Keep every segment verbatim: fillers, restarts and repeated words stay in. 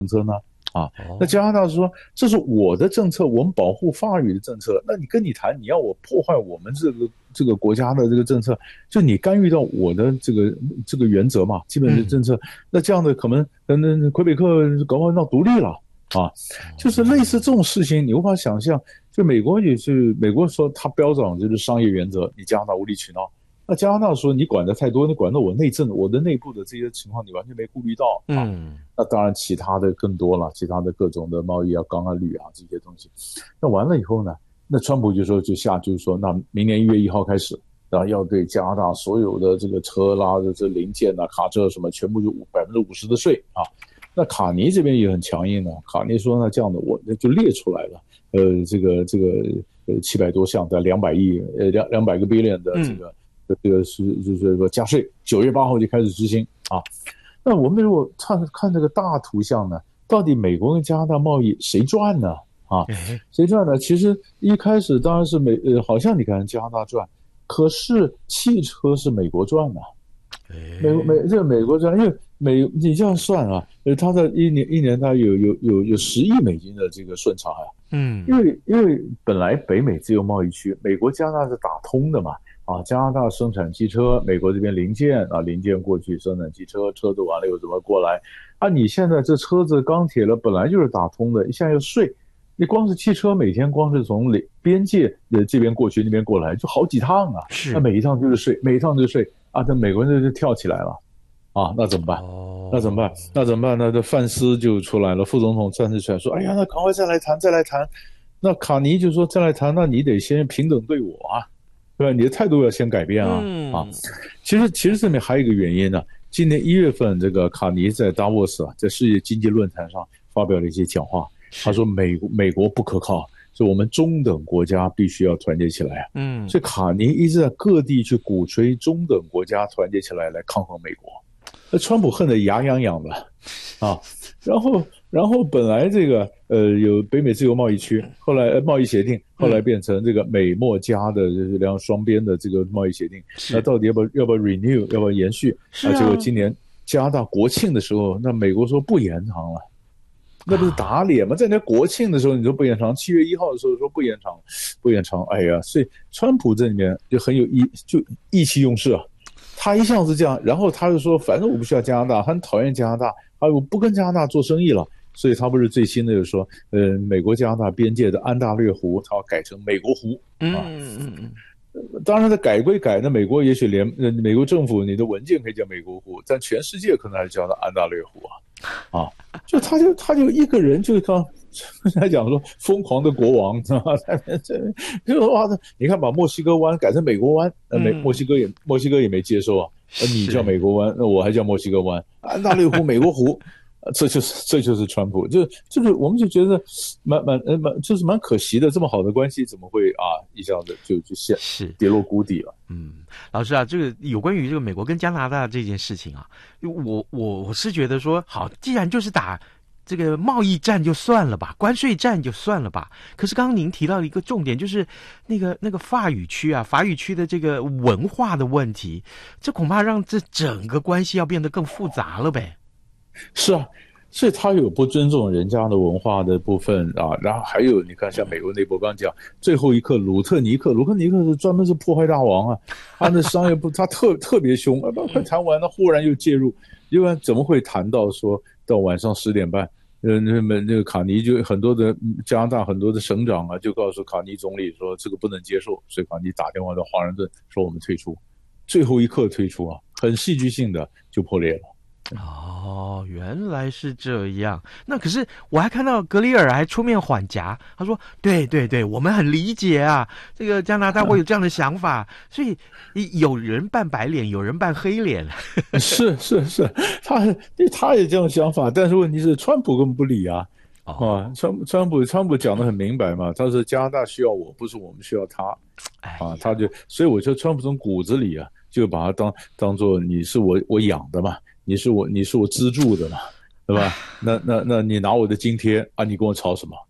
策呢？啊，那加拿大说这是我的政策，我们保护法语的政策。那你跟你谈，你要我破坏我们这个这个国家的这个政策，就你干预到我的这个这个原则嘛，基本的政策。嗯、那这样的可能，可能魁北克搞不好闹独立了啊，就是类似这种事情，你无法想象。就美国也是，美国说他标榜就是商业原则，你加拿大无理取闹。那加拿大说你管的太多，你管到我内政，我的内部的这些情况你完全没顾虑到啊。嗯，那当然其他的更多了，其他的各种的贸易啊、钢啊、铝啊这些东西。那完了以后呢，那川普就说就下就是说，那明年一月一号开始，然后要对加拿大所有的这个车啦、的这零件啊、卡车什么，全部就百分之五十的税啊。那卡尼这边也很强硬的，卡尼说那这样的我就列出来了，呃，这个这个呃七百多项的两百亿呃两两百个 billion 的这个。嗯这个是就是说加税，九月八号就开始执行啊。那我们如果看看这个大图像呢，到底美国跟加拿大贸易谁赚呢？啊，谁赚呢？其实一开始当然是美呃，好像你看加拿大赚，可是汽车是美国赚的。美国美这个美国赚，因为美你这样算啊，呃，它的一年一年它有有有有十亿美金的这个顺差呀、啊。嗯，因为因为本来北美自由贸易区，美国加拿大是打通的嘛。啊，加拿大生产汽车，美国这边零件啊，零件过去生产汽车，车子完了又怎么过来？啊，你现在这车子钢铁了，本来就是打通的，现在又税，你光是汽车每天光是从边界的这边过去那边过来，就好几趟啊， 是， 那每一趟就是税，每一趟就是税啊，这美国人就跳起来了，啊，那怎么办？哦、那怎么办？那怎么办？那这范斯就出来了，副总统站出来说，哎呀，那赶快再来谈，再来谈。那卡尼就说再来谈，那你得先平等对我啊。对吧？你的态度要先改变啊！嗯、啊，其实其实这边还有一个原因呢。今年一月份，这个卡尼在达沃斯啊，在世界经济论坛上发表了一些讲话。他说美美国不可靠，所以我们中等国家必须要团结起来啊。嗯，所以卡尼一直在各地去鼓吹中等国家团结起来来抗衡美国。那川普恨得牙痒痒的啊！然后然后本来这个呃有北美自由贸易区，后来、呃、贸易协定，后来变成这个美墨加的就是两双边的这个贸易协定，那到底要不要要不要 renew， 要不要延续？啊，结果今年加拿大国庆的时候，那美国说不延长了，那不是打脸吗？在那国庆的时候你说不延长，七月一号的时候说不延长，不延长，哎呀，所以川普这里面就很有意，就意气用事啊。他一向是这样，然后他就说，反正我不需要加拿大，他很讨厌加拿大，啊，我不跟加拿大做生意了，所以他不是最新的就是说，呃，美国加拿大边界的安大略湖，他要改成美国湖，啊，嗯嗯嗯。当然，他改归改，那美国也许连呃美国政府你的文件可以叫美国湖，但全世界可能还是叫它安大略湖啊，啊，就他就他就一个人就刚才讲说疯狂的国王，知道吗？就是哇，你看把墨西哥湾改成美国湾，呃，美墨西哥也墨西哥也没接受啊，你叫美国湾，那我还叫墨西哥湾，安大略湖美国湖。这就是这就是川普，就就是我们就觉得蛮蛮呃蛮就是蛮可惜的，这么好的关系怎么会啊一下子就就陷是跌落谷底了？ 嗯，老师啊，这个有关于这个美国跟加拿大这件事情啊，我我我是觉得说，好，既然就是打这个贸易战就算了吧，关税战就算了吧。可是刚刚您提到一个重点，就是那个那个法语区啊，法语区的这个文化的问题，这恐怕让这整个关系要变得更复杂了呗。 是啊，所以他有不尊重人家的文化的部分啊，然后还有你看像美国内部刚讲最后一刻鲁特尼克，鲁特尼克是专门是破坏大王啊，他的商业部他特特别凶，啊，快谈完了忽然又介入，因为怎么会谈到说到晚上十点半，呃，那么那个卡尼就很多的加拿大很多的省长啊，就告诉卡尼总理说这个不能接受，所以卡尼打电话到华盛顿说我们退出，最后一刻退出啊，很戏剧性的就破裂了。 哦，原来是这样。那可是我还看到格里尔还出面缓颊，他说：“对对对，我们很理解啊，这个加拿大会有这样的想法，所以有人扮白脸，有人扮黑脸。” 是是是，他他也这样想法，但是问题是川普根本不理啊。哦、啊，川川普川普讲得很明白嘛，他说加拿大需要我，不是我们需要他。啊，他就所以我觉得川普从骨子里啊，就把他当当做你是我我养的嘛。你是我，你是我资助的嘛，对吧？那那那你拿我的津贴啊，你跟我吵什么？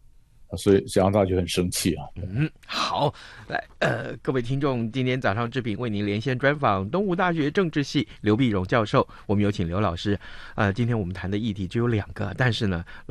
所以加拿大就很生气啊。 嗯，好，来，呃，各位听众，今天早上志平为您连线专访东吴大学政治系刘必荣教授，我们有请刘老师。呃，今天我们谈的议题只有两个，但是呢。